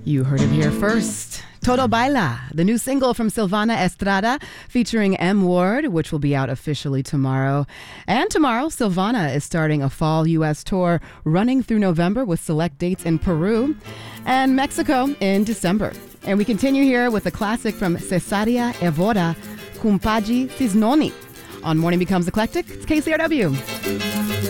You heard it here first. Todo Baila, the new single from Silvana Estrada featuring M. Ward, which will be out officially tomorrow. And tomorrow, Silvana is starting a fall U.S. tour running through November with select dates in Peru and Mexico in December. And we continue here with a classic from Cesaria Evora, Kumpaji Cisnoni. On Morning Becomes Eclectic, it's KCRW.